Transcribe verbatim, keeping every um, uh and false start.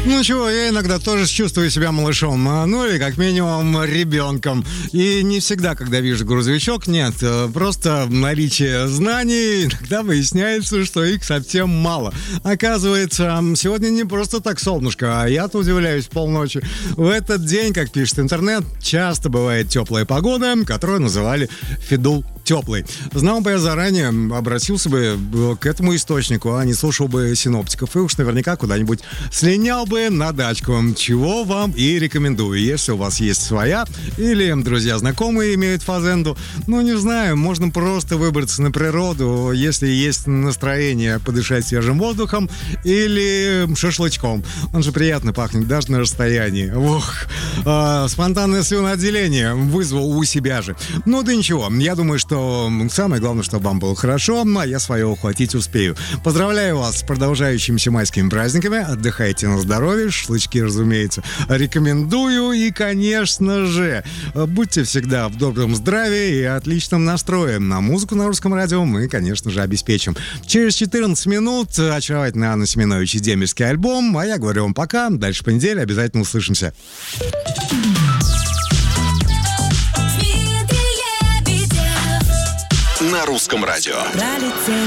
Ну чего, я иногда тоже чувствую себя малышом, ну или как минимум ребенком. И не всегда, когда вижу грузовичок, нет, просто наличие знаний, иногда выясняется, что их совсем мало. Оказывается, сегодня не просто так солнышко, а я-то удивляюсь полночи. В этот день, как пишет интернет, часто бывает теплая погода, которую называли Федул теплый. Знал бы я заранее, обратился бы к этому источнику, а не слушал бы синоптиков, и уж наверняка куда-нибудь слинял бы на дачку, чего вам и рекомендую. Если у вас есть своя, или друзья знакомые имеют фазенду, ну не знаю, можно просто выбраться на природу, если есть настроение подышать свежим воздухом или шашлычком. Он же приятно пахнет даже на расстоянии. Ох, а, спонтанное слюноотделение вызвал у себя же. Ну да ничего, я думаю, что самое главное, чтобы вам было хорошо, а я свое ухватить успею. Поздравляю вас с продолжающимися майскими праздниками. Отдыхайте на здоровье, шашлычки, разумеется, рекомендую. И, конечно же, будьте всегда в добром здравии и отличном настрое. На музыку на Русском радио мы, конечно же, обеспечим. Через четырнадцать минут очаровательный Анна Семенович и дембельский альбом. А я говорю вам пока. Дальше по неделе обязательно услышимся. На Русском радио.